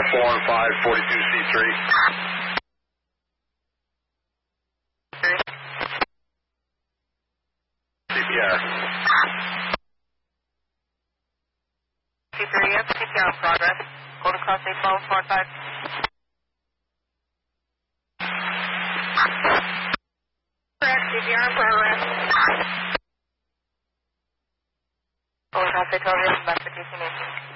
415-42C3. CPR. C3, yes, CPR in progress. Golden Cross 81245. Correct, CPR in progress. Golden Cross 812, yes, back to DC Nation.